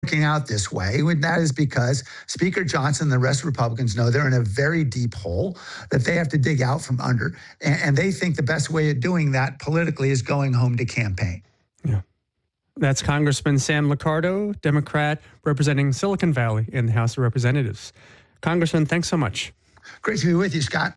working out this way. And that is because Speaker Johnson and the rest of Republicans know they're in a very deep hole that they have to dig out from under. And they think the best way of doing that politically is going home to campaign. Yeah. That's Congressman Sam Liccardo, Democrat representing Silicon Valley in the House of Representatives. Congressman, thanks so much. Great to be with you, Scott.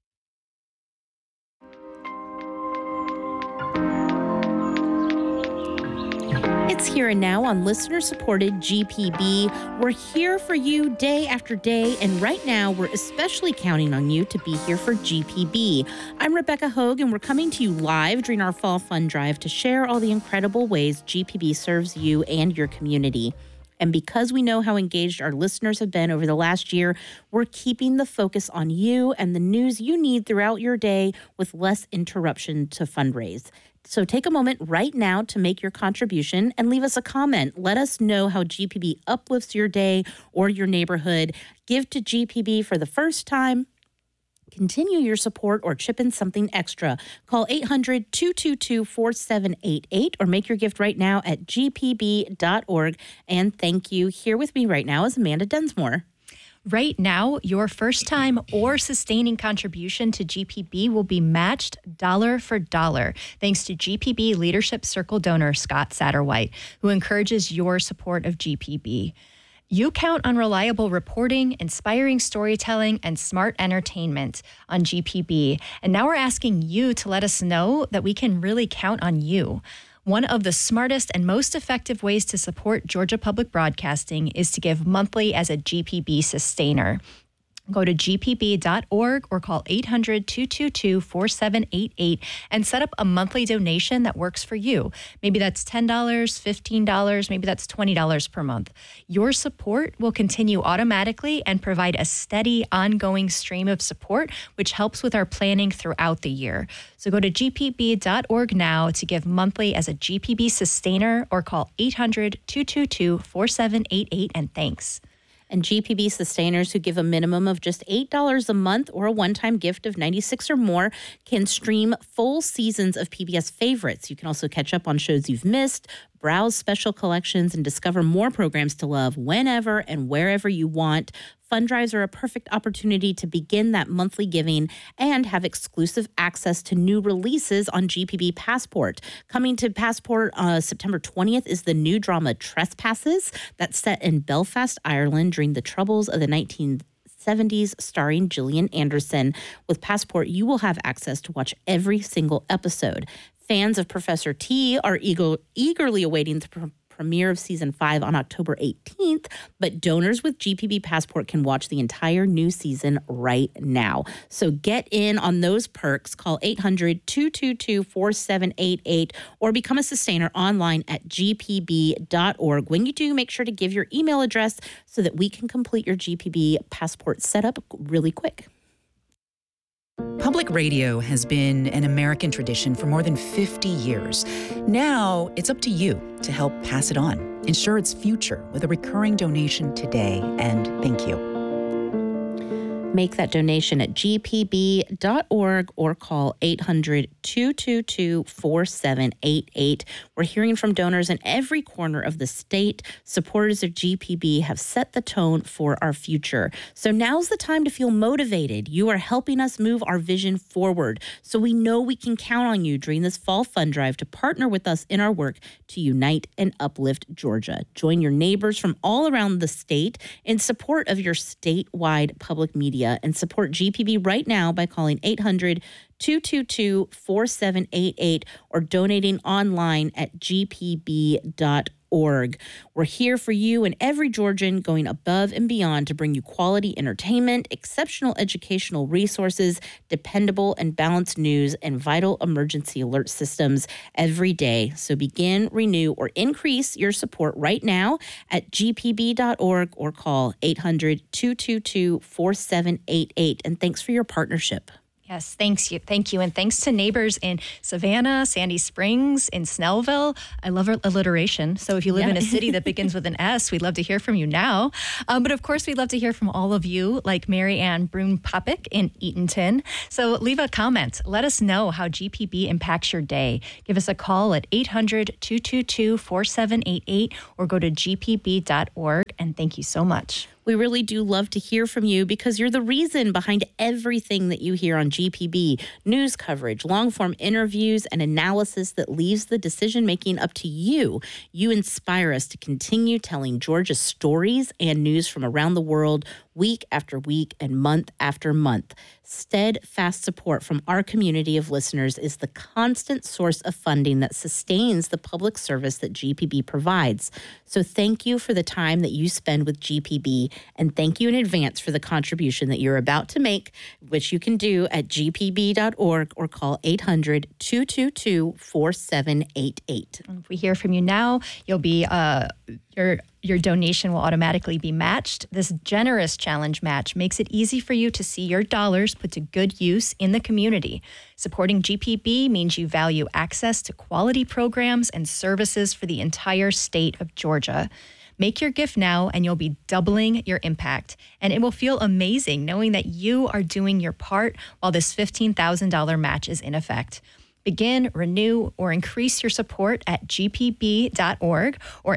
It's Here and Now on listener-supported GPB. We're here for you day after day, and right now we're especially counting on you to be here for GPB. I'm Rebecca Hogue, and we're coming to you live during our Fall Fund Drive to share all the incredible ways GPB serves you and your community. And because we know how engaged our listeners have been over the last year, we're keeping the focus on you and the news you need throughout your day with less interruption to fundraise. So take a moment right now to make your contribution and leave us a comment. Let us know how GPB uplifts your day or your neighborhood. Give to GPB for the first time. Continue your support or chip in something extra. Call 800-222-4788 or make your gift right now at gpb.org. And thank you. Here with me right now is Amanda Densmore. Right now, your first time or sustaining contribution to GPB will be matched dollar for dollar, thanks to GPB Leadership Circle donor Scott Satterwhite, who encourages your support of GPB. You count on reliable reporting, inspiring storytelling, and smart entertainment on GPB. And now we're asking you to let us know that we can really count on you. One of the smartest and most effective ways to support Georgia Public Broadcasting is to give monthly as a GPB sustainer. Go to gpb.org or call 800-222-4788 and set up a monthly donation that works for you. Maybe that's $10, $15, maybe that's $20 per month. Your support will continue automatically and provide a steady, ongoing stream of support, which helps with our planning throughout the year. So go to gpb.org now to give monthly as a GPB sustainer or call 800-222-4788, and thanks. And GPB sustainers who give a minimum of just $8 a month or a one-time gift of $96 or more can stream full seasons of PBS favorites. You can also catch up on shows you've missed, browse special collections, and discover more programs to love whenever and wherever you want. Fund drives are a perfect opportunity to begin that monthly giving and have exclusive access to new releases on GPB Passport. Coming to Passport September 20th is the new drama Trespasses that's set in Belfast, Ireland during the Troubles of the 1970s, starring Gillian Anderson. With Passport, you will have access to watch every single episode. Fans of Professor T are eagerly awaiting the premiere of Season 5 on October 18th, but donors with GPB Passport can watch the entire new season right now. So get in on those perks. Call 800-222-4788 or become a sustainer online at gpb.org. When you do, make sure to give your email address so that we can complete your GPB Passport setup really quick. Public radio has been an American tradition for more than 50 years. Now, it's up to you to help pass it on. Ensure its future with a recurring donation today, and thank you. Make that donation at gpb.org or call 800-222-4788. We're hearing from donors in every corner of the state. Supporters of GPB have set the tone for our future. So now's the time to feel motivated. You are helping us move our vision forward. So we know we can count on you during this fall fund drive to partner with us in our work to unite and uplift Georgia. Join your neighbors from all around the state in support of your statewide public media and support GPB right now by calling 800-222-4788 or donating online at gpb.org. We're here for you and every Georgian, going above and beyond to bring you quality entertainment, exceptional educational resources, dependable and balanced news, and vital emergency alert systems every day. So begin, renew, or increase your support right now at gpb.org or call 800-222-4788. And thanks for your partnership. Yes, thanks you. Thank you. And thanks to neighbors in Savannah, Sandy Springs, in Snellville. I love alliteration. So if you live in a city that begins with an S, we'd love to hear from you now. But of course, we'd love to hear from all of you, like Mary Ann Brune-Poppick in Eatonton. So leave a comment. Let us know how GPB impacts your day. Give us a call at 800-222-4788 or go to gpb.org. And thank you so much. We really do love to hear from you because you're the reason behind everything that you hear on GPB. News coverage, long-form interviews, and analysis that leaves the decision-making up to you. You inspire us to continue telling Georgia's stories and news from around the world week after week and month after month. Steadfast support from our community of listeners is the constant source of funding that sustains the public service that GPB provides. So thank you for the time that you spend with GPB, and thank you in advance for the contribution that you're about to make, which you can do at gpb.org or call 800-222-4788. If we hear from you now, you'll be your donation will automatically be matched. This generous challenge match makes it easy for you to see your dollars put to good use in the community. Supporting GPB means you value access to quality programs and services for the entire state of Georgia. Make your gift now and you'll be doubling your impact. And it will feel amazing knowing that you are doing your part while this $15,000 match is in effect. Begin, renew, or increase your support at gpb.org or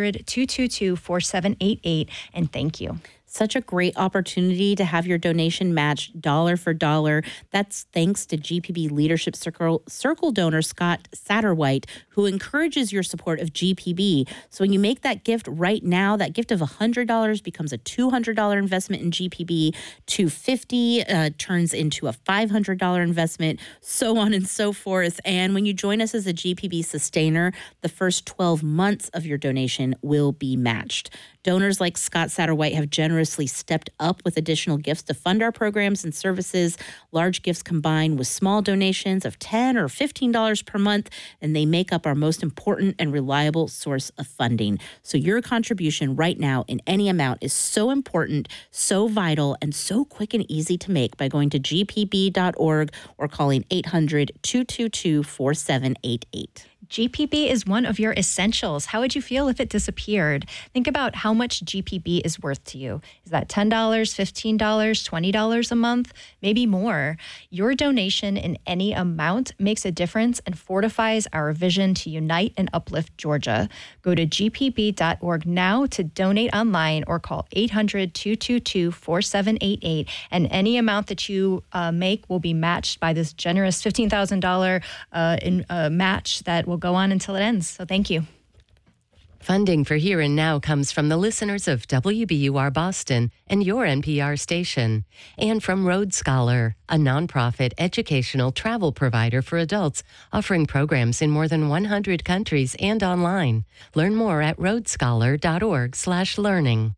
800-222-4788. And thank you. Such a great opportunity to have your donation matched dollar for dollar. That's thanks to GPB Leadership Circle donor Scott Satterwhite, who encourages your support of GPB. So when you make that gift right now, that gift of $100 becomes a $200 investment in GPB, $250 turns into a $500 investment, so on and so forth. And when you join us as a GPB sustainer, the first 12 months of your donation will be matched. Donors like Scott Satterwhite have generously stepped up with additional gifts to fund our programs and services. Large gifts combined with small donations of $10 or $15 per month, and they make up our most important and reliable source of funding. So your contribution right now in any amount is so important, so vital, and so quick and easy to make by going to gpb.org or calling 800-222-4788. GPB is one of your essentials. How would you feel if it disappeared? Think about how much GPB is worth to you. Is that $10, $15, $20 a month? Maybe more. Your donation in any amount makes a difference and fortifies our vision to unite and uplift Georgia. Go to gpb.org now to donate online or call 800-222-4788. And any amount that you make will be matched by this generous $15,000 match that will go on until it ends. So thank you. Funding for Here and Now comes from the listeners of WBUR Boston and your NPR station, and from Road Scholar, a nonprofit educational travel provider for adults offering programs in more than 100 countries and online. Learn more at roadscholar.org/learning.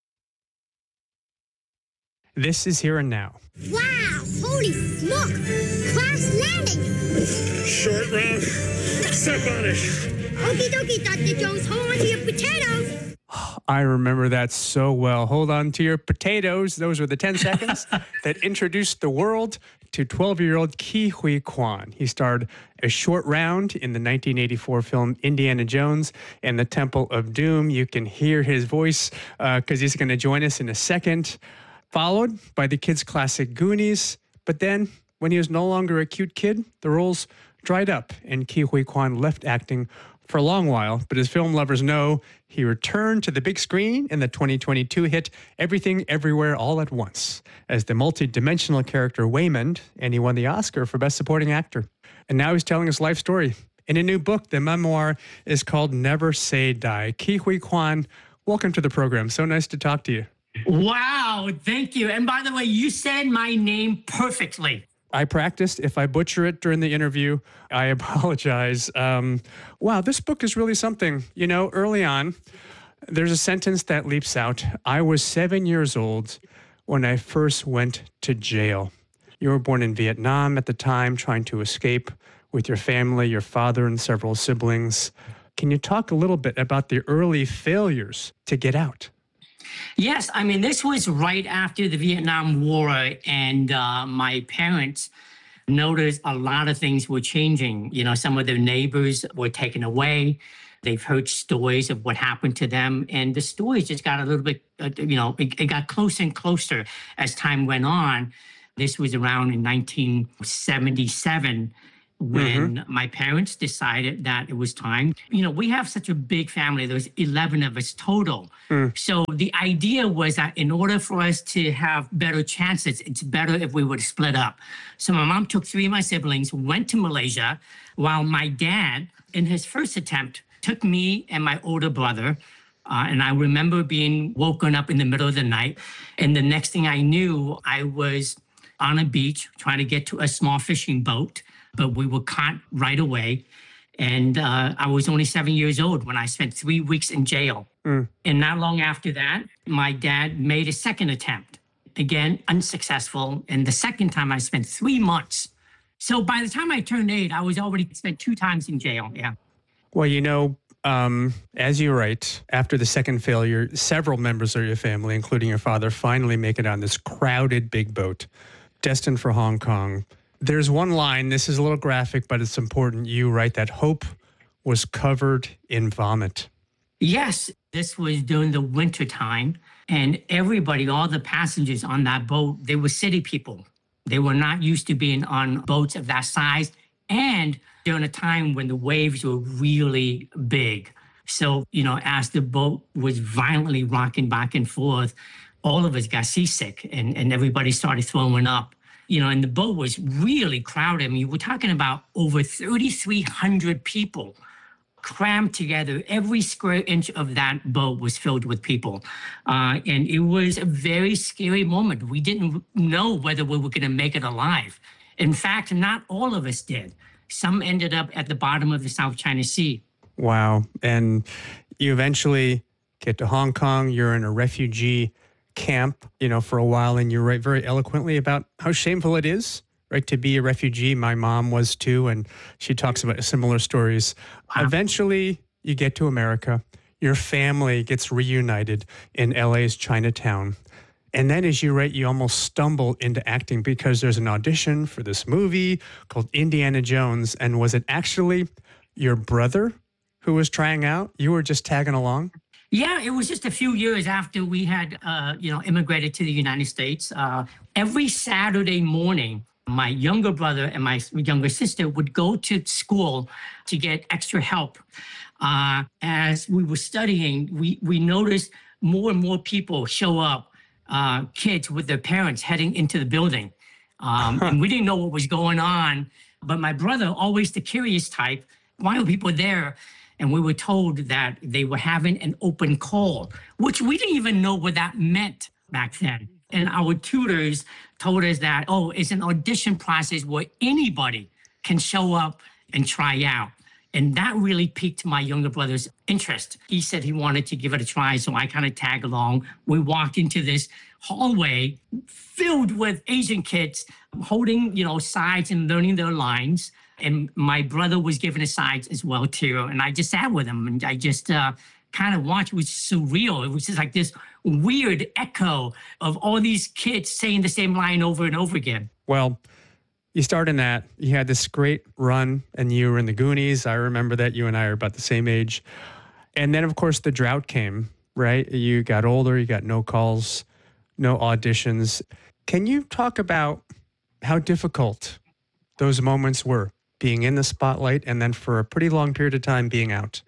This is Here and Now. Wow! Holy smoke! Crash landing! Short round. Step on it. Okie dokie, Dr. Jones. Hold on to your potatoes. I remember that so well. Hold on to your potatoes. Those were the 10 seconds that introduced the world to 12-year-old Ke Huy Quan. He starred a short round in the 1984 film Indiana Jones and the Temple of Doom. You can hear his voice because he's going to join us in a second. Followed by the kids' classic Goonies. But then, when he was no longer a cute kid, the roles dried up, and Ke Huy Quan left acting for a long while. But as film lovers know, he returned to the big screen in the 2022 hit Everything Everywhere All at Once as the multi-dimensional character Waymond, and he won the Oscar for Best Supporting Actor. And now he's telling his life story. In a new book, the memoir is called Never Say Die. Ke Huy Quan, welcome to the program. So nice to talk to you. Wow, thank you. And by the way, you said my name perfectly. I practiced. If I butcher it during the interview, I apologize. Wow, this book is really something. You know, early on, there's a sentence that leaps out. I was 7 years old when I first went to jail. You were born in Vietnam at the time, trying to escape with your family, your father and several siblings. Can you talk a little bit about the early failures to get out? Yes, I mean, this was right after the Vietnam War, and my parents noticed a lot of things were changing. You know, some of their neighbors were taken away. They've heard stories of what happened to them, and the stories just got a little bit, it got closer and closer as time went on. This was around in 1977 when my parents decided that it was time. You know, we have such a big family. There was 11 of us total. So the idea was that in order for us to have better chances, it's better if we would split up. So my mom took 3 of my siblings, went to Malaysia, while my dad, in his first attempt, took me and my older brother. And I remember being woken up in the middle of the night. And the next thing I knew, I was on a beach trying to get to a small fishing boat, but we were caught right away. And I was only 7 years old when I spent 3 weeks in jail. And not long after that, my dad made a second attempt. Again, unsuccessful. And the second time I spent 3 months. So by the time I turned 8, I was already spent 2 times in jail. Yeah. Well, you know, as you write, after the second failure, several members of your family, including your father, finally make it on this crowded big boat destined for Hong Kong. There's one line, this is a little graphic, but it's important. You write that hope was covered in vomit. Yes, this was during the winter time, and everybody, all the passengers on that boat, they were city people. They were not used to being on boats of that size, and during a time when the waves were really big. So, you know, as the boat was violently rocking back and forth, all of us got seasick and everybody started throwing up. You know, and the boat was really crowded. I mean, we're talking about over 3,300 people crammed together. Every square inch of that boat was filled with people. And it was a very scary moment. We didn't know whether we were going to make it alive. In fact, not all of us did. Some ended up at the bottom of the South China Sea. Wow. And you eventually get to Hong Kong. You're in a refugee camp, you know, for a while. And you write very eloquently about how shameful it is, right, to be a refugee. My mom was too. And she talks about similar stories. Wow. Eventually, you get to America. Your family gets reunited in LA's Chinatown. And then, as you write, you almost stumble into acting because there's an audition for this movie called Indiana Jones. And was it actually your brother who was trying out? You were just tagging along? Yeah, it was just a few years after we had, immigrated to the United States. Every Saturday morning, my younger brother and my younger sister would go to school to get extra help. As we were studying, we noticed more and more people show up, kids with their parents heading into the building. And we didn't know what was going on. But my brother, always the curious type, why were people there? And we were told that they were having an open call, which we didn't even know what that meant back then. And our tutors told us that, oh, it's an audition process where anybody can show up and try out. And that really piqued my younger brother's interest. He said he wanted to give it a try, so I kind of tagged along. We walked into this hallway filled with Asian kids holding, sides and learning their lines. And my brother was given a sides as well, too. And I just sat with him and I just kind of watched. It was surreal. It was just like this weird echo of all these kids saying the same line over and over again. Well, you start in that. You had this great run and you were in the Goonies. I remember that. You and I are about the same age. And then, of course, the drought came, right? You got older. You got no calls, no auditions. Can you talk about how difficult those moments were? Being in the spotlight and then for a pretty long period of time being out?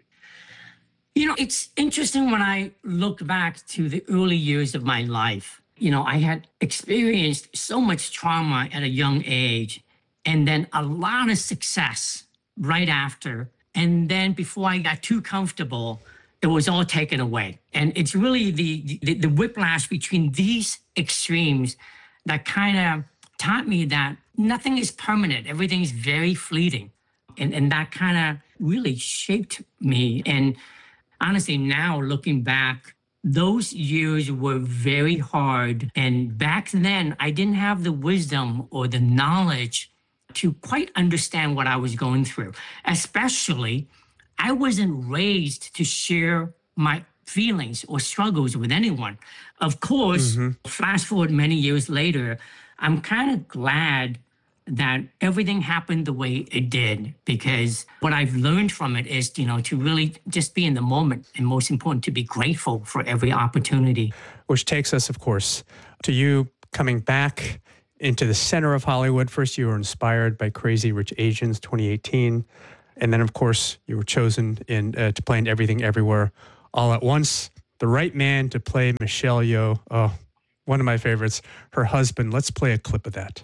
It's interesting when I look back to the early years of my life. I had experienced so much trauma at a young age and then a lot of success right after. And then before I got too comfortable, it was all taken away. And it's really the whiplash between these extremes that kind of taught me that nothing is permanent. Everything's very fleeting. And that kind of really shaped me. And honestly, now looking back, those years were very hard. And back then, I didn't have the wisdom or the knowledge to quite understand what I was going through. Especially, I wasn't raised to share my feelings or struggles with anyone. Of course, fast forward many years later, I'm kind of glad that everything happened the way it did, because what I've learned from it is, to really just be in the moment, and most important, to be grateful for every opportunity. Which takes us, of course, to you coming back into the center of Hollywood. First, you were inspired by Crazy Rich Asians 2018. And then, of course, you were chosen to play in Everything Everywhere All at Once. The right man to play Michelle Yeoh. Oh, one of my favorites. Her husband. Let's play a clip of that.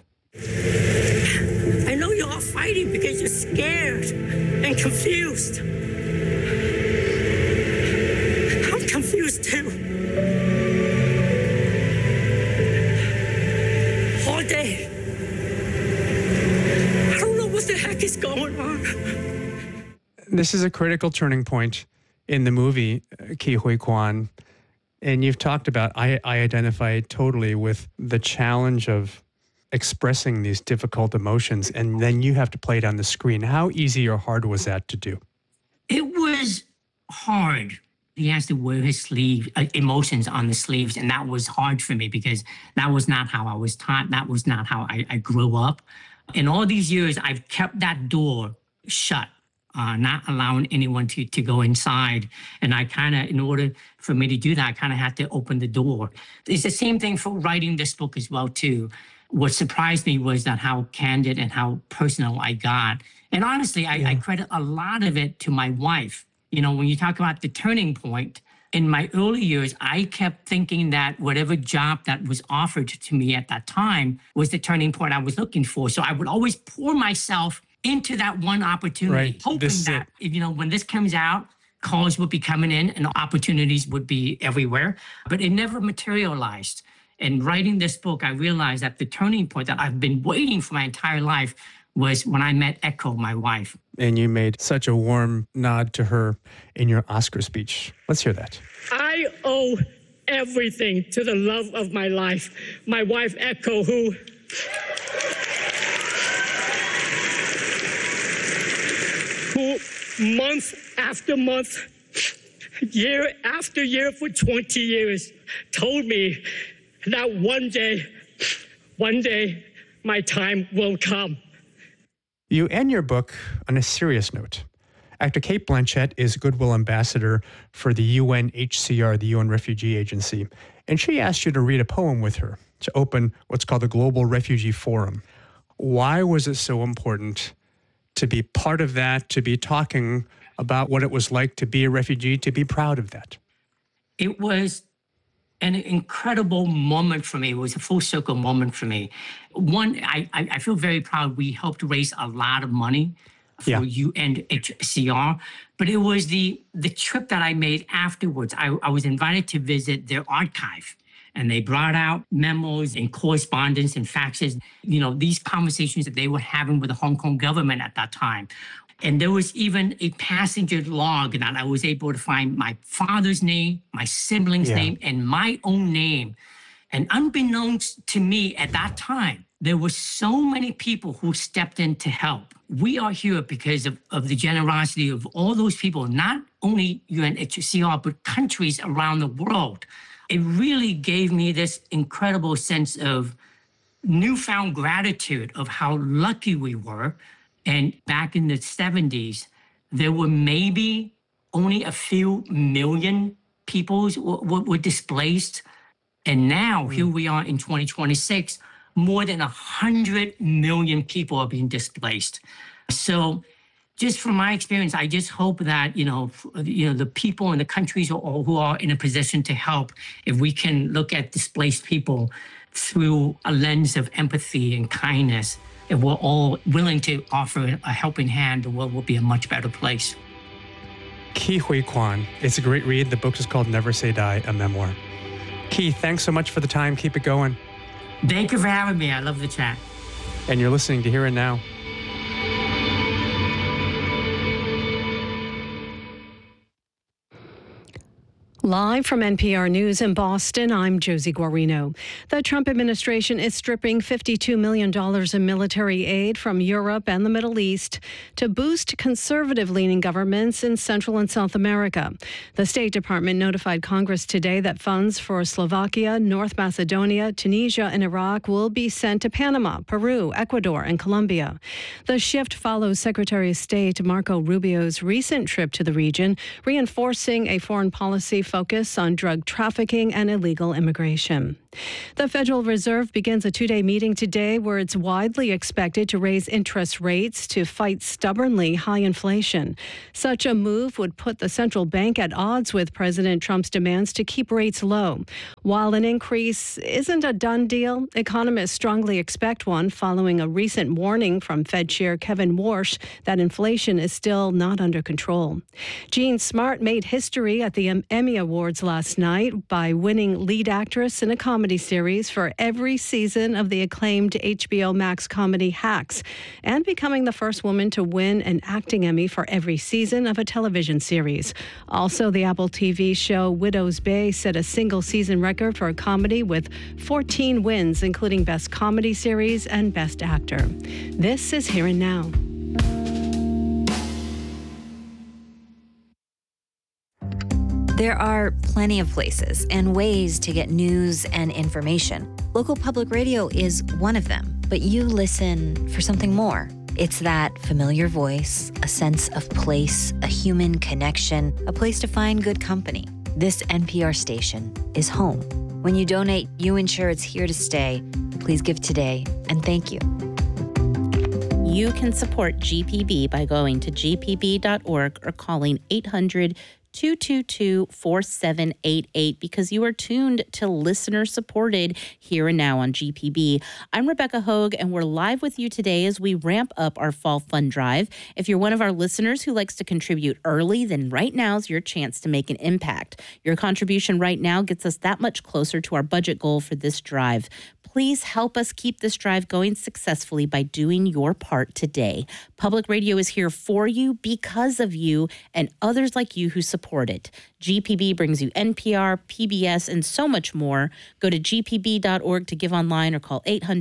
I know you're all fighting because you're scared and confused. I'm confused too. All day. I don't know what the heck is going on. This is a critical turning point in the movie, Ke Huy Quan. And you've talked about, I identify totally with the challenge of expressing these difficult emotions, and then you have to play it on the screen. How easy or hard was that to do? It was hard. He has to wear his sleeve, emotions on the sleeves, and that was hard for me because that was not how I was taught. That was not how I grew up. In all these years, I've kept that door shut, not allowing anyone to go inside. And I kind of, in order for me to do that, I kind of had to open the door. It's the same thing for writing this book as well, too. What surprised me was that how candid and how personal I got. And honestly, I credit a lot of it to my wife. When you talk about the turning point, in my early years, I kept thinking that whatever job that was offered to me at that time was the turning point I was looking for. So I would always pour myself into that one opportunity, hoping that, when this comes out, calls would be coming in and opportunities would be everywhere. But it never materialized. And writing this book, I realized that the turning point that I've been waiting for my entire life was when I met Echo, my wife. And you made such a warm nod to her in your Oscar speech. Let's hear that. I owe everything to the love of my life, my wife, Echo, who month after month, year after year for 20 years, told me that one day, my time will come. You end your book on a serious note. Actor Cate Blanchett is Goodwill Ambassador for the UNHCR, the UN Refugee Agency, and she asked you to read a poem with her to open what's called the Global Refugee Forum. Why was it so important to be part of that, to be talking about what it was like to be a refugee, to be proud of that? It was an incredible moment for me. It was a full circle moment for me. One, I feel very proud. We helped raise a lot of money for UNHCR, but it was the trip that I made afterwards. I was invited to visit their archive, and they brought out memos and correspondence and faxes, these conversations that they were having with the Hong Kong government at that time. And there was even a passenger log that I was able to find my father's name, my sibling's name, and my own name. And unbeknownst to me at that time, there were so many people who stepped in to help. We are here because of the generosity of all those people, not only UNHCR, but countries around the world. It really gave me this incredible sense of newfound gratitude of how lucky we were. And back in the 70s, there were maybe only a few million people were displaced. And now, here we are in 2026, more than 100 million people are being displaced. So just from my experience, I just hope that, the people in the countries who are in a position to help, if we can look at displaced people through a lens of empathy and kindness, if we're all willing to offer a helping hand, the world will be a much better place. Ke Huy Quan. It's a great read. The book is called Never Say Die, a memoir. Ke, thanks so much for the time. Keep it going. Thank you for having me. I love the chat. And you're listening to Here and Now. Live from NPR News in Boston, I'm Josie Guarino. The Trump administration is stripping $52 million in military aid from Europe and the Middle East to boost conservative-leaning governments in Central and South America. The State Department notified Congress today that funds for Slovakia, North Macedonia, Tunisia, and Iraq will be sent to Panama, Peru, Ecuador, and Colombia. The shift follows Secretary of State Marco Rubio's recent trip to the region, reinforcing a foreign policy focus on drug trafficking and illegal immigration. The Federal Reserve begins a two-day meeting today where it's widely expected to raise interest rates to fight stubbornly high inflation. Such a move would put the central bank at odds with President Trump's demands to keep rates low. While an increase isn't a done deal, economists strongly expect one following a recent warning from Fed Chair Kevin Warsh that inflation is still not under control. Jean Smart made history at the Emmy Awards last night by winning lead actress in a comedy series for every season of the acclaimed HBO Max comedy Hacks, and becoming the first woman to win an acting Emmy for every season of a television series. Also, the Apple TV show Widow's Bay set a single-season record for a comedy with 14 wins, including Best Comedy Series and Best Actor. This is Here and Now. There are plenty of places and ways to get news and information. Local public radio is one of them, but you listen for something more. It's that familiar voice, a sense of place, a human connection, a place to find good company. This NPR station is home. When you donate, you ensure it's here to stay. Please give today, and thank you. You can support GPB by going to gpb.org or calling 800-222-4788 because you are tuned to listener-supported Here and Now on GPB. I'm Rebecca Hogue, and we're live with you today as we ramp up our Fall Fund Drive. If you're one of our listeners who likes to contribute early, then right now's your chance to make an impact. Your contribution right now gets us that much closer to our budget goal for this drive. Please help us keep this drive going successfully by doing your part today. Public radio is here for you, because of you, and others like you who support it. GPB brings you NPR, PBS, and so much more. Go to gpb.org to give online or call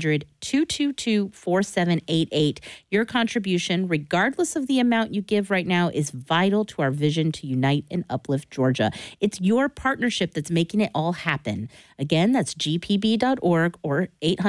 800-222-4788. Your contribution, regardless of the amount you give right now, is vital to our vision to unite and uplift Georgia. It's your partnership that's making it all happen. Again, that's gpb.org or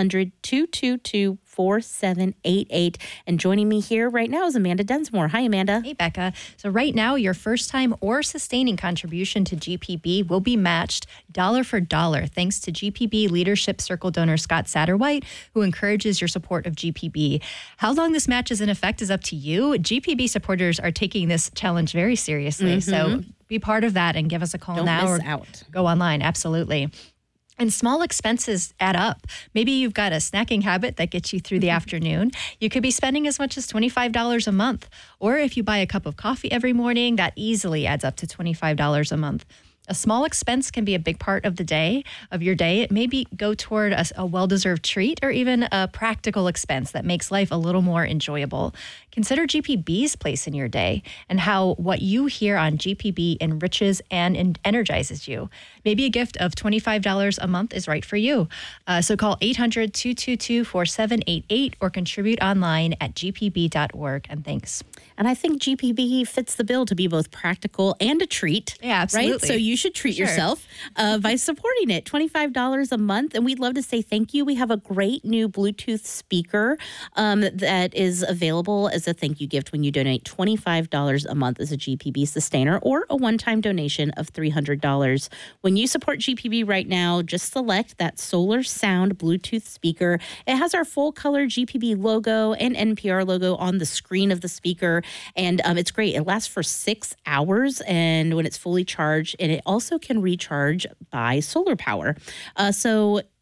800-222-4788. And joining me here right now is Amanda Densmore. Hi, Amanda. Hey, Becca. So right now, your first time or sustaining contribution to GPB will be matched dollar for dollar, thanks to GPB Leadership Circle donor Scott Satterwhite, who encourages your support of GPB. How long this match is in effect is up to you. GPB supporters are taking this challenge very seriously. So be part of that and give us a call now or go online. Absolutely. And small expenses add up. Maybe you've got a snacking habit that gets you through the afternoon. You could be spending as much as $25 a month. Or if you buy a cup of coffee every morning, that easily adds up to $25 a month. A small expense can be a big part of your day. It may go toward a well-deserved treat or even a practical expense that makes life a little more enjoyable. Consider GPB's place in your day and how what you hear on GPB enriches and energizes you. Maybe a gift of $25 a month is right for you. So call 800-222-4788 or contribute online at gpb.org. And thanks. And I think GPB fits the bill to be both practical and a treat. Yeah, absolutely. Right? So you should treat yourself by supporting it. $25 a month. And we'd love to say thank you. We have a great new Bluetooth speaker that is available as a thank you gift when you donate $25 a month as a GPB sustainer or a one-time donation of $300. When you support GPB right now, just select that Solar Sound Bluetooth speaker. It has our full-color GPB logo and NPR logo on the screen of the speaker. And it's great. It lasts for 6 hours and when it's fully charged, and it also can recharge by solar power. So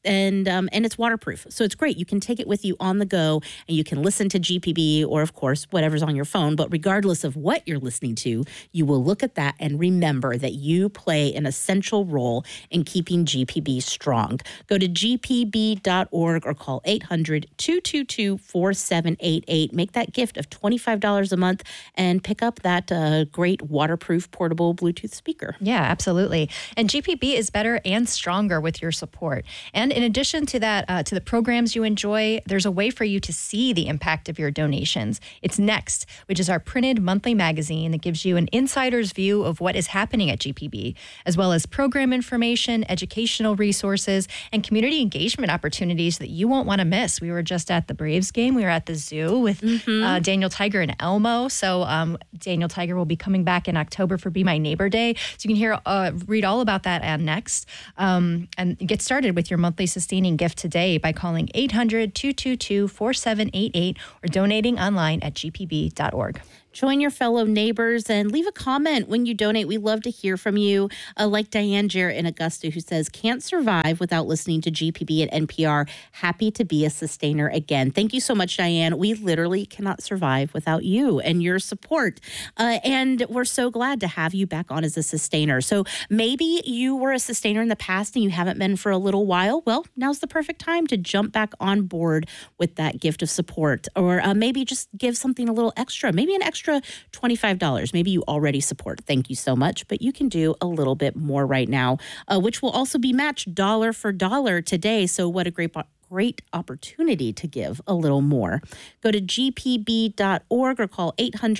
and it's waterproof. So it's great. You can take it with you on the go, and you can listen to GPB or, of course, whatever's on your phone. But regardless of what you're listening to, you will look at that and remember that you play an essential role in keeping GPB strong. Go to gpb.org or call 800-222-4788. Make that gift of $25 a month and pick up that great waterproof portable Bluetooth speaker. Yeah, absolutely. And GPB is better and stronger with your support. And in addition to that, to the programs you enjoy, there's a way for you to see the impact of your donations. It's Next, which is our printed monthly magazine that gives you an insider's view of what is happening at GPB, as well as program information, educational resources, and community engagement opportunities that you won't want to miss. We were just at the Braves game. We were at the zoo with Daniel Tiger and Elmo. So Daniel Tiger will be coming back in October for Be My Neighbor Day. So you can read all about that on Next. And get started with your monthly sustaining gift today by calling 800-222-4788 or donating online at gpb.org. Join your fellow neighbors and leave a comment when you donate. We love to hear from you. Like Diane Jarrett in Augusta, who says, can't survive without listening to GPB at NPR. Happy to be a sustainer again. Thank you so much, Diane. We literally cannot survive without you and your support. And we're so glad to have you back on as a sustainer. So maybe you were a sustainer in the past and you haven't been for a little while. Well, now's the perfect time to jump back on board with that gift of support. Or maybe just give something a little extra, maybe an extra $25. Maybe you already support. Thank you so much. But you can do a little bit more right now, which will also be matched dollar for dollar today. So what a great opportunity to give a little more. Go to gpb.org or call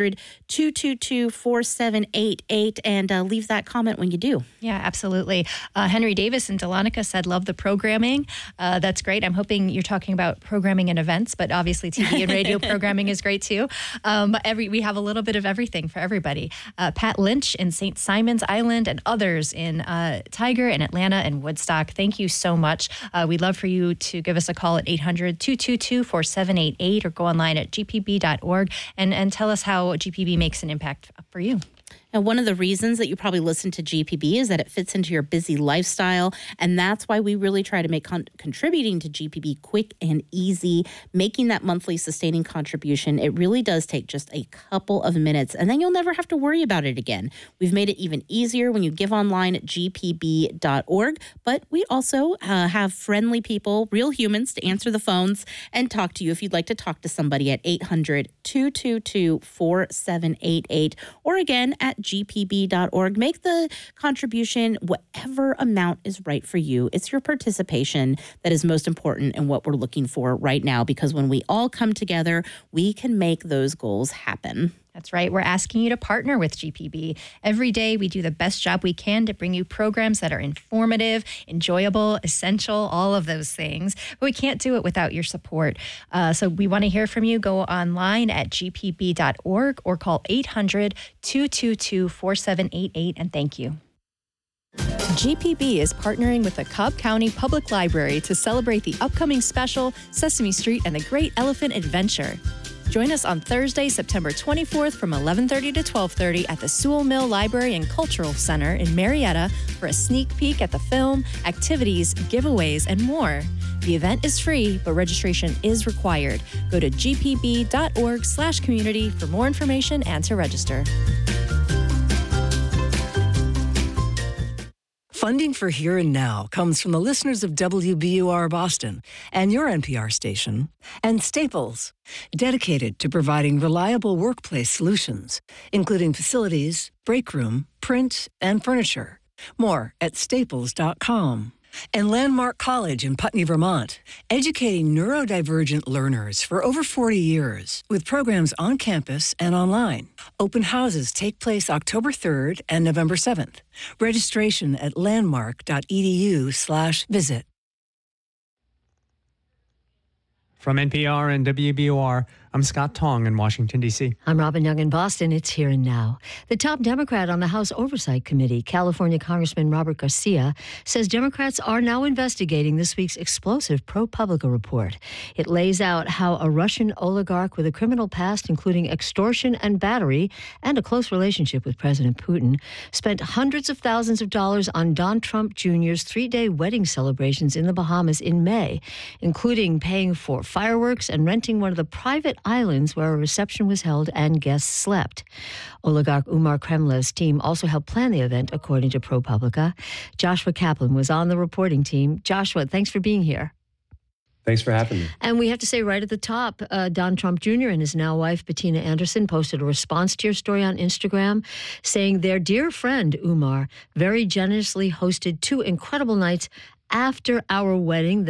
800-222-4788 and leave that comment when you do. Yeah, absolutely. Henry Davis in Dahlonega said, love the programming. That's great. I'm hoping you're talking about programming and events, but obviously TV and radio programming is great too. We have a little bit of everything for everybody. Pat Lynch in St. Simon's Island and others in Tiger and Atlanta and Woodstock. Thank you so much. We'd love for you to give us a call at 800-222-4788 or go online at gpb.org and tell us how GPB makes an impact for you. And one of the reasons that you probably listen to GPB is that it fits into your busy lifestyle. And that's why we really try to make contributing to GPB quick and easy, making that monthly sustaining contribution. It really does take just a couple of minutes, and then you'll never have to worry about it again. We've made it even easier when you give online at gpb.org. But we also have friendly people, real humans, to answer the phones and talk to you if you'd like to talk to somebody at 800-222-4788 or again at gpb.org. Make the contribution whatever amount is right for you. It's your participation that is most important and what we're looking for right now, because when we all come together, we can make those goals happen. That's right. We're asking you to partner with GPB. Every day, we do the best job we can to bring you programs that are informative, enjoyable, essential, all of those things. But we can't do it without your support. So we want to hear from you. Go online at gpb.org or call 800-222-4788. And thank you. GPB is partnering with the Cobb County Public Library to celebrate the upcoming special Sesame Street and the Great Elephant Adventure. Join us on Thursday, September 24th from 11:30 to 12:30 at the Sewell Mill Library and Cultural Center in Marietta for a sneak peek at the film, activities, giveaways, and more. The event is free, but registration is required. Go to gpb.org/community for more information and to register. Funding for Here and Now comes from the listeners of WBUR Boston and your NPR station, and Staples, dedicated to providing reliable workplace solutions, including facilities, break room, print, and furniture. More at staples.com. And Landmark College in Putney, Vermont, educating neurodivergent learners for over 40 years with programs on campus and online. Open houses take place October 3rd and November 7th. Registration at landmark.edu/visit. From NPR and WBUR, I'm Scott Tong in Washington, D.C. I'm Robin Young in Boston. It's Here and Now. The top Democrat on the House Oversight Committee, California Congressman Robert Garcia, says Democrats are now investigating this week's explosive ProPublica report. It lays out how a Russian oligarch with a criminal past, including extortion and battery, and a close relationship with President Putin, spent hundreds of thousands of dollars on Don Trump Jr.'s 3-day wedding celebrations in the Bahamas in May, including paying for fireworks and renting one of the private islands where a reception was held and guests slept. Oligarch Umar Kremlev's team also helped plan the event, according to ProPublica. Joshua Kaplan was on the reporting team. Joshua, thanks for being here. Thanks for having me. And we have to say right at the top, Don Trump Jr. and his now wife, Bettina Anderson, posted a response to your story on Instagram saying their dear friend, Umar, very generously hosted 2 incredible nights after our wedding,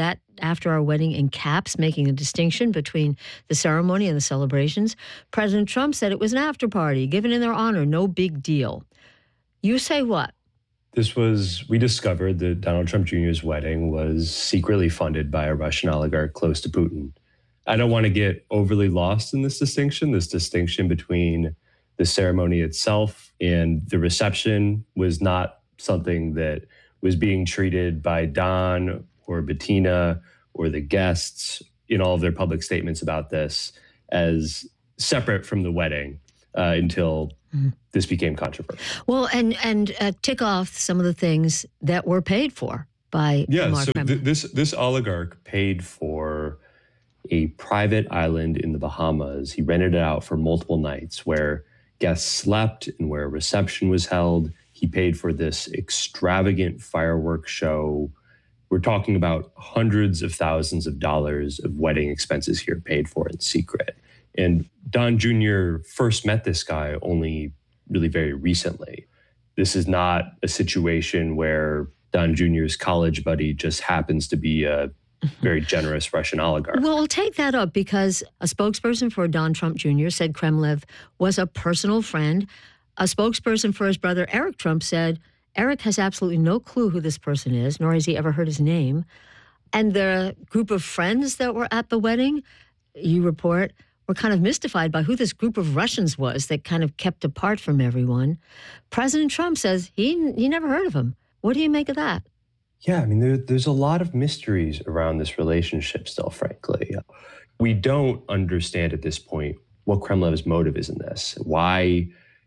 in caps, making a distinction between the ceremony and the celebrations. President Trump said it was an after party, given in their honor, no big deal. You say what? We discovered that Donald Trump Jr.'s wedding was secretly funded by a Russian oligarch close to Putin. I don't want to get overly lost in this distinction between the ceremony itself and the reception was not something that was being treated by Don or Bettina or the guests in all of their public statements about this as separate from the wedding until this became controversial. Well, and tick off some of the things that were paid for by Umar Kremlin. This oligarch paid for a private island in the Bahamas. He rented it out for multiple nights where guests slept and where a reception was held. He paid for this extravagant fireworks show. We're talking about hundreds of thousands of dollars of wedding expenses here paid for in secret. And Don Jr. first met this guy only really very recently. This is not a situation where Don Jr.'s college buddy just happens to be a very generous Russian oligarch. Well, we'll take that up because a spokesperson for Don Trump Jr. said Kremlev was a personal friend. A spokesperson for his brother Eric Trump said Eric has absolutely no clue who this person is, nor has he ever heard his name. And the group of friends that were at the wedding, you report, were kind of mystified by who this group of Russians was that kind of kept apart from everyone. President Trump says he never heard of him. What do you make of that? Yeah, I mean, there's a lot of mysteries around this relationship still, frankly. We don't understand at this point what Kremlev's motive is in this, why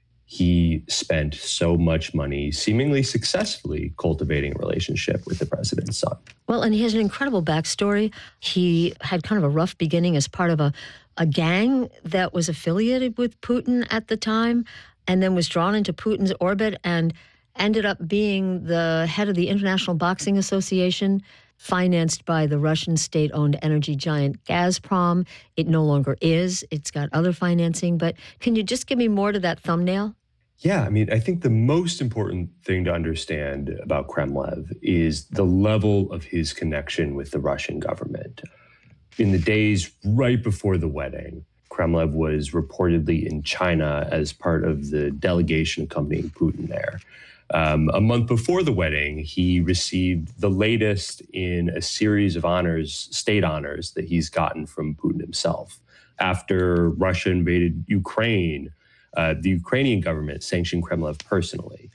he spent so much money, seemingly successfully cultivating a relationship with the president's son. Well, and he has an incredible backstory. He had kind of a rough beginning as part of a gang that was affiliated with Putin at the time, and then was drawn into Putin's orbit and ended up being the head of the International Boxing Association, financed by the Russian state-owned energy giant Gazprom. It no longer is. It's got other financing. But can you just give me more to that thumbnail? Yeah, I mean, I think the most important thing to understand about Kremlev is the level of his connection with the Russian government. In the days right before the wedding, Kremlev was reportedly in China as part of the delegation accompanying Putin there. A month before the wedding, he received the latest in a series of honors, state honors, that he's gotten from Putin himself. After Russia invaded Ukraine, the Ukrainian government sanctioned Kremlev personally.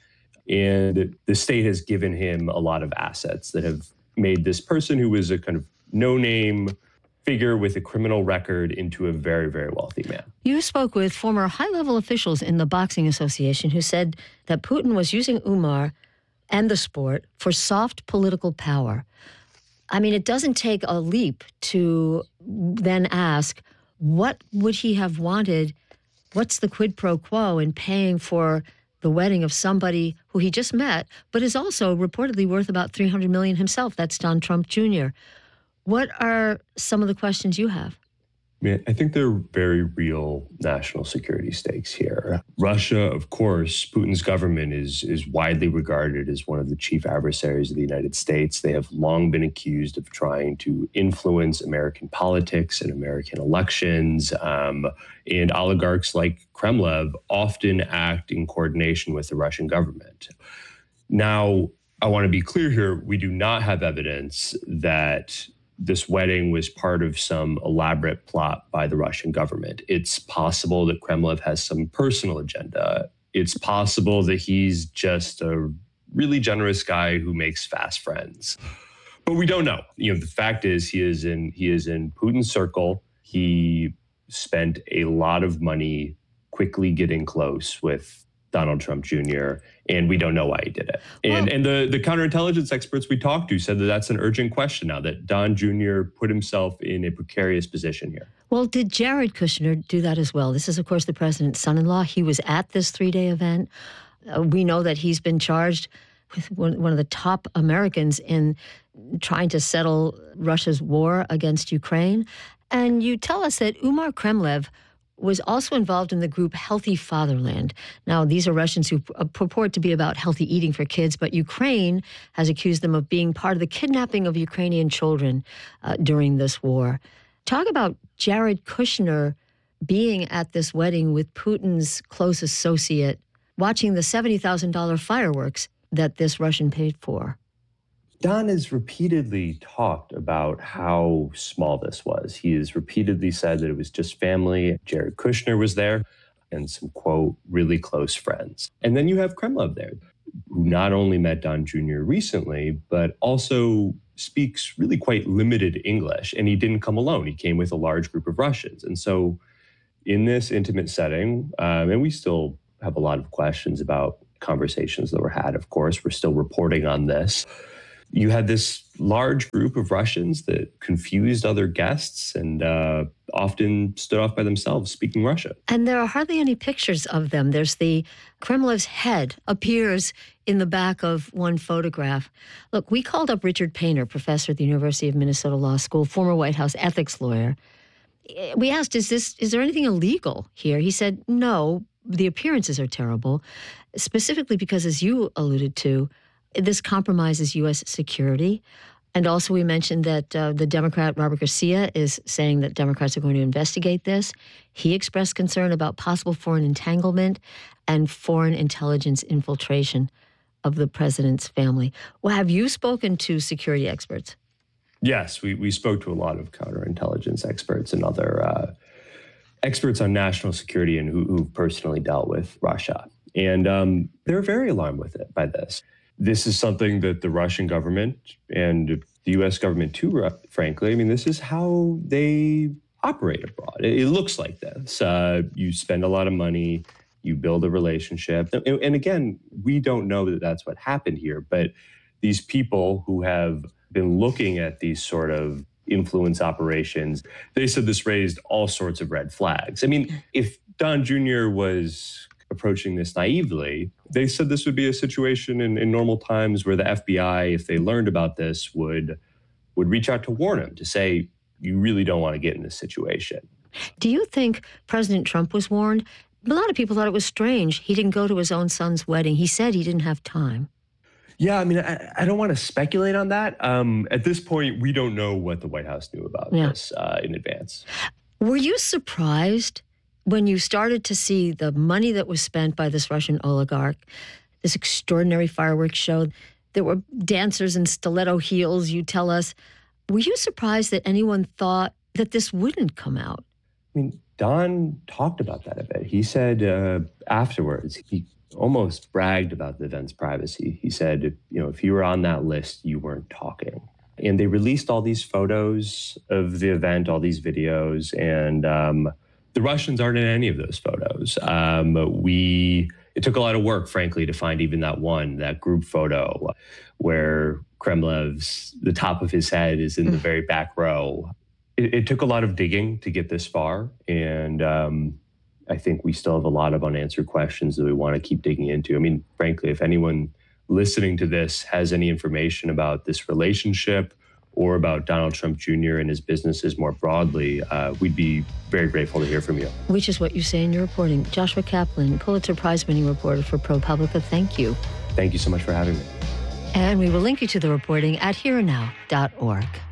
And the state has given him a lot of assets that have made this person who was a kind of no-name figure with a criminal record into a very, very wealthy man. You spoke with former high-level officials in the Boxing Association who said that Putin was using Umar and the sport for soft political power. I mean, it doesn't take a leap to then ask, what would he have wanted? What's the quid pro quo in paying for the wedding of somebody who he just met, but is also reportedly worth about $300 million himself? That's Don Trump Jr. What are some of the questions you have? I mean, I think there are very real national security stakes here. Russia, of course, Putin's government is widely regarded as one of the chief adversaries of the United States. They have long been accused of trying to influence American politics and American elections. And oligarchs like Kremlev often act in coordination with the Russian government. Now, I want to be clear here, we do not have evidence that this wedding was part of some elaborate plot by the Russian government. It's possible that Kremlin has some personal agenda. It's possible that he's just a really generous guy who makes fast friends. But we don't know. The fact is he is in Putin's circle. He spent a lot of money quickly getting close with Donald Trump Jr., and we don't know why he did it. And the counterintelligence experts we talked to said that that's an urgent question now, that Don Jr. put himself in a precarious position here. Well, did Jared Kushner do that as well? This is, of course, the president's son-in-law. He was at this 3-day event. We know that he's been charged with one of the top Americans in trying to settle Russia's war against Ukraine. And you tell us that Umar Kremlev was also involved in the group Healthy Fatherland. Now, these are Russians who purport to be about healthy eating for kids, but Ukraine has accused them of being part of the kidnapping of Ukrainian children during this war. Talk about Jared Kushner being at this wedding with Putin's close associate, watching the $70,000 fireworks that this Russian paid for. Don has repeatedly talked about how small this was. He has repeatedly said that it was just family. Jared Kushner was there and some, quote, really close friends. And then you have Kremlin there, who not only met Don Jr. recently, but also speaks really quite limited English. And he didn't come alone. He came with a large group of Russians. And so in this intimate setting, and we still have a lot of questions about conversations that were had, of course, we're still reporting on this. You had this large group of Russians that confused other guests and often stood off by themselves speaking Russian. And there are hardly any pictures of them. There's Kremlin's head appears in the back of one photograph. Look, we called up Richard Painter, professor at the University of Minnesota Law School, former White House ethics lawyer. We asked, is there anything illegal here? He said, no, the appearances are terrible, specifically because, as you alluded to, this compromises U.S. security. And also we mentioned that the Democrat Robert Garcia is saying that Democrats are going to investigate this. He expressed concern about possible foreign entanglement and foreign intelligence infiltration of the president's family. Well, have you spoken to security experts? Yes, we spoke to a lot of counterintelligence experts and other experts on national security and who've personally dealt with Russia. And they're very alarmed by this. This is something that the Russian government and the U.S. government too, frankly, I mean, this is how they operate abroad. It looks like this. You spend a lot of money, you build a relationship. And again, we don't know that that's what happened here, but these people who have been looking at these sort of influence operations, they said this raised all sorts of red flags. I mean, if Don Jr. was approaching this naively, they said this would be a situation in normal times where the FBI, if they learned about this, would reach out to warn him, to say, you really don't want to get in this situation. Do you think President Trump was warned? A lot of people thought it was strange. He didn't go to his own son's wedding. He said he didn't have time. Yeah, I mean, I don't want to speculate on that. At this point, we don't know what the White House knew about this in advance. Were you surprised when you started to see the money that was spent by this Russian oligarch, this extraordinary fireworks show? There were dancers in stiletto heels, you tell us. Were you surprised that anyone thought that this wouldn't come out? I mean, Don talked about that a bit. He said afterwards, he almost bragged about the event's privacy. He said, if you were on that list, you weren't talking. And they released all these photos of the event, all these videos, and the Russians aren't in any of those photos. It took a lot of work, frankly, to find even that group photo where the top of his head is in the very back row. It took a lot of digging to get this far. And I think we still have a lot of unanswered questions that we want to keep digging into. I mean, frankly, if anyone listening to this has any information about this relationship or about Donald Trump Jr. and his businesses more broadly, we'd be very grateful to hear from you. Which is what you say in your reporting. Joshua Kaplan, Pulitzer Prize-winning reporter for ProPublica, thank you. Thank you so much for having me. And we will link you to the reporting at hereandnow.org.